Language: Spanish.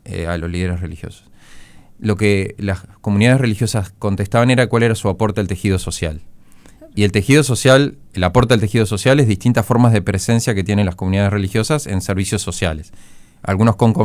a los líderes religiosos. Lo que las comunidades religiosas contestaban era cuál era su aporte al tejido social. Y el tejido social, el aporte al tejido social es distintas formas de presencia que tienen las comunidades religiosas en servicios sociales. Algunos con